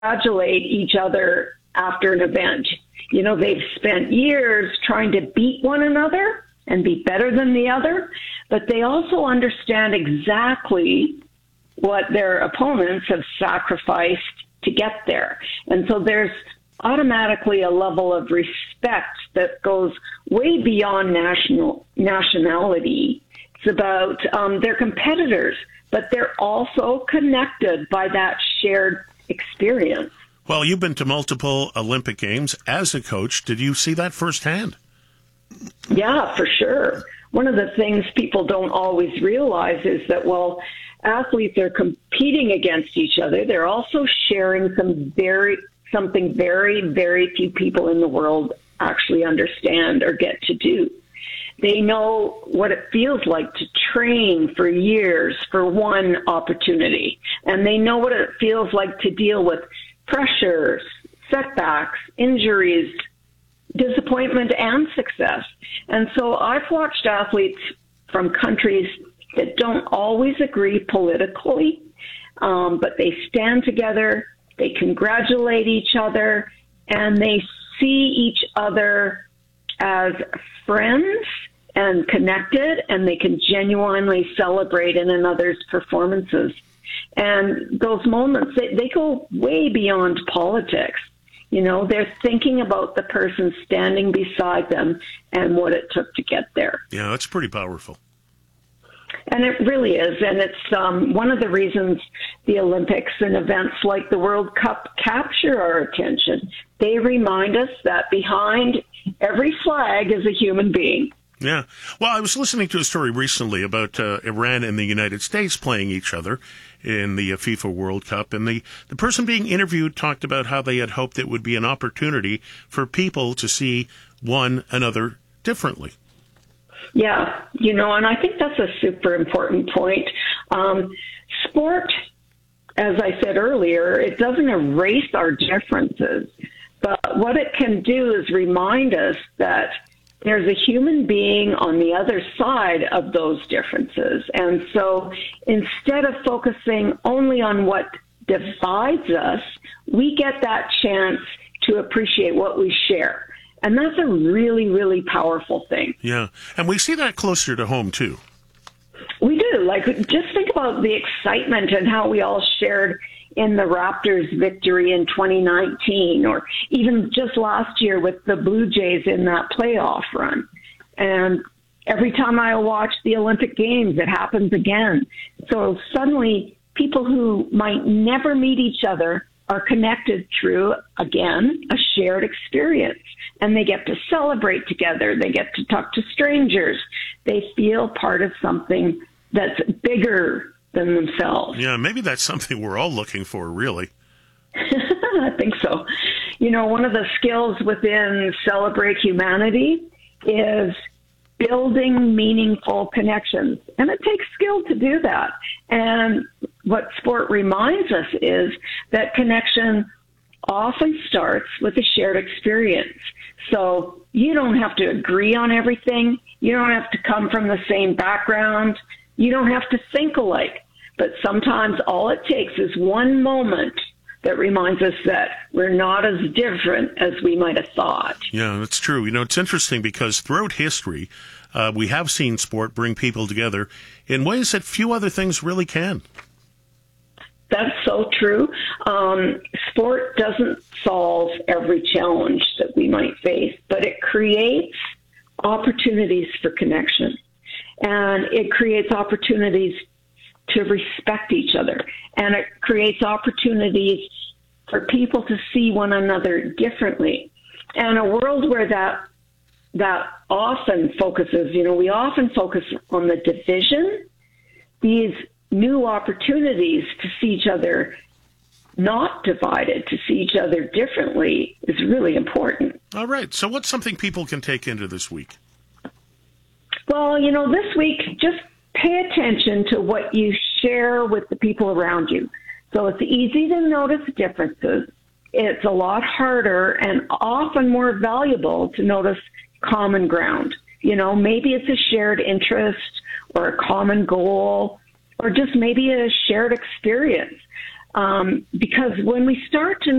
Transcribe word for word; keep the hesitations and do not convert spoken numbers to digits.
congratulate each other after an event. You know, they've spent years trying to beat one another and be better than the other, but they also understand exactly what their opponents have sacrificed to get there. And so there's automatically a level of respect that goes way beyond national nationality. It's about um, they're competitors, but they're also connected by that shared experience. Well, you've been to multiple Olympic Games as a coach. Did you see that firsthand? Yeah, for sure. One of the things people don't always realize is that, well, athletes are competing against each other. They're also sharing some very something very, very few people in the world actually understand or get to do. They know what it feels like to train for years for one opportunity, and they know what it feels like to deal with pressures, setbacks, injuries, disappointment, and success. And so I've watched athletes from countries that don't always agree politically, um, but they stand together, they congratulate each other, and they see each other as friends and connected, and they can genuinely celebrate in another's performances. And those moments, they, they go way beyond politics. You know, they're thinking about the person standing beside them and what it took to get there. Yeah, that's pretty powerful. And it really is. And it's um, one of the reasons the Olympics and events like the World Cup capture our attention. They remind us that behind every flag is a human being. Yeah. Well, I was listening to a story recently about uh, Iran and the United States playing each other in the uh, FIFA World Cup, and the, the person being interviewed talked about how they had hoped it would be an opportunity for people to see one another differently. Yeah, you know, and I think that's a super important point. Um, sport, as I said earlier, it doesn't erase our differences, but what it can do is remind us that there's a human being on the other side of those differences. And so instead of focusing only on what divides us, we get that chance to appreciate what we share. And that's a really, really powerful thing. Yeah. And we see that closer to home, too. We do. Like, just think about the excitement and how we all shared in the Raptors' victory in twenty nineteen, or even just last year with the Blue Jays in that playoff run. And every time I watch the Olympic Games, it happens again. So suddenly, people who might never meet each other are connected through, again, a shared experience. And they get to celebrate together. They get to talk to strangers. They feel part of something that's bigger than themselves. Yeah, maybe that's something we're all looking for, really. I think so. You know, one of the skills within Celebrate Humanity is building meaningful connections. And it takes skill to do that. And what sport reminds us is that connection often starts with a shared experience. So you don't have to agree on everything. You don't have to come from the same background. You don't have to think alike. But sometimes all it takes is one moment that reminds us that we're not as different as we might have thought. Yeah, that's true. You know, it's interesting because throughout history, uh, we have seen sport bring people together in ways that few other things really can. That's so true. Um, sport doesn't solve every challenge that we might face, but it creates opportunities for connection. And it creates opportunities to respect each other. And it creates opportunities for people to see one another differently. And a world where that that often focuses, you know, we often focus on the division, these new opportunities to see each other not divided, to see each other differently is really important. All right. So what's something people can take into this week? Well, you know, this week, just pay attention to what you share with the people around you. So it's easy to notice differences. It's a lot harder and often more valuable to notice common ground. You know, maybe it's a shared interest or a common goal, or just maybe a shared experience. Um, because when we start to